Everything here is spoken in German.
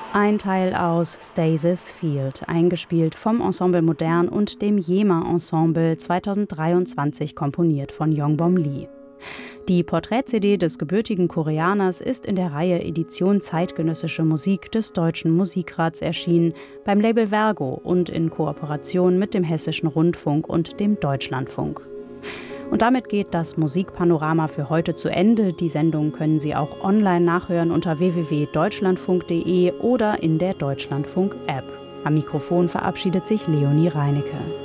Ein Teil aus Stasis Field, eingespielt vom Ensemble Modern und dem Yema Ensemble, 2023 komponiert von Yongbom Lee. Die Porträt-CD des gebürtigen Koreaners ist in der Reihe Edition Zeitgenössische Musik des Deutschen Musikrats erschienen, beim Label Vergo und in Kooperation mit dem Hessischen Rundfunk und dem Deutschlandfunk. Und damit geht das Musikpanorama für heute zu Ende. Die Sendung können Sie auch online nachhören unter www.deutschlandfunk.de oder in der Deutschlandfunk-App. Am Mikrofon verabschiedet sich Leonie Reinecke.